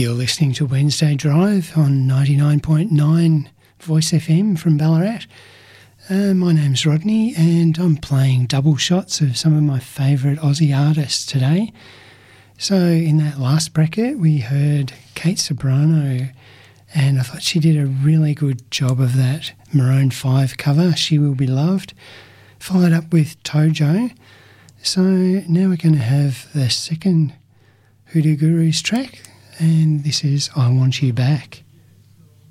You're listening to Wednesday Drive on 99.9 Voice FM from Ballarat. My name's Rodney and I'm playing double shots of some of my favourite Aussie artists today. So in that last bracket we heard Kate Ceberano, and I thought she did a really good job of that Maroon 5 cover, She Will Be Loved, followed up with Tojo. So now we're going to have the second Hoodoo Gurus track, and this is I Want You Back.